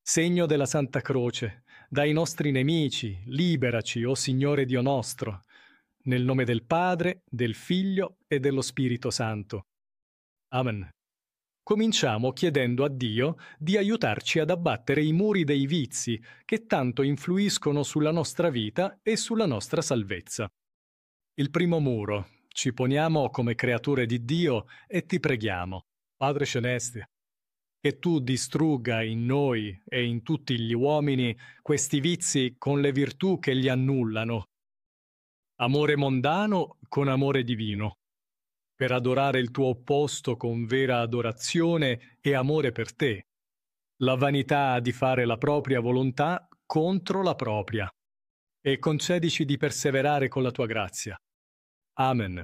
Segno della Santa Croce, dai nostri nemici, liberaci, o Signore Dio nostro, nel nome del Padre, del Figlio e dello Spirito Santo. Amen. Cominciamo chiedendo a Dio di aiutarci ad abbattere i muri dei vizi che tanto influiscono sulla nostra vita e sulla nostra salvezza. Il primo muro. Ci poniamo come creature di Dio e ti preghiamo, Padre Celeste, che tu distrugga in noi e in tutti gli uomini questi vizi con le virtù che li annullano. Amore mondano con amore divino, per adorare il tuo opposto con vera adorazione e amore per te. La vanità di fare la propria volontà contro la propria. E concedici di perseverare con la tua grazia. Amen.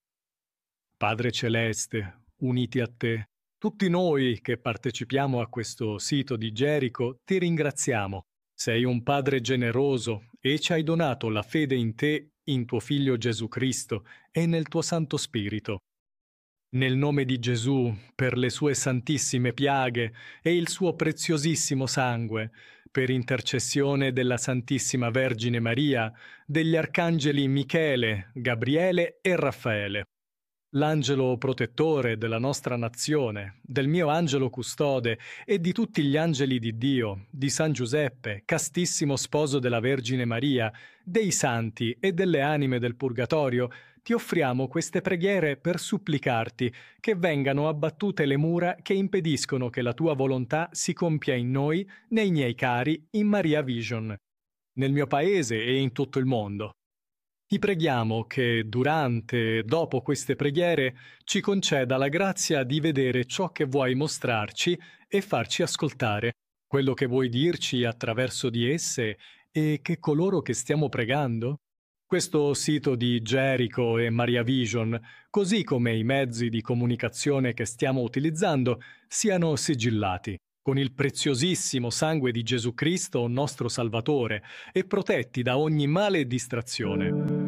Padre Celeste, uniti a te, tutti noi che partecipiamo a questo sito di Gerico ti ringraziamo. Sei un Padre generoso e ci hai donato la fede in te, in tuo Figlio Gesù Cristo e nel tuo Santo Spirito. Nel nome di Gesù, per le sue santissime piaghe e il suo preziosissimo sangue, per intercessione della Santissima Vergine Maria, degli arcangeli Michele, Gabriele e Raffaele, l'angelo protettore della nostra nazione, del mio angelo custode e di tutti gli angeli di Dio, di San Giuseppe, castissimo sposo della Vergine Maria, dei santi e delle anime del purgatorio, ti offriamo queste preghiere per supplicarti che vengano abbattute le mura che impediscono che la tua volontà si compia in noi, nei miei cari, in Maria Vision, nel mio paese e in tutto il mondo. Ti preghiamo che durante e dopo queste preghiere ci conceda la grazia di vedere ciò che vuoi mostrarci e farci ascoltare, quello che vuoi dirci attraverso di esse e che coloro che stiamo pregando. Questo sito di Gerico e Maria Vision, così come i mezzi di comunicazione che stiamo utilizzando, siano sigillati con il preziosissimo sangue di Gesù Cristo, nostro Salvatore, e protetti da ogni male e distrazione.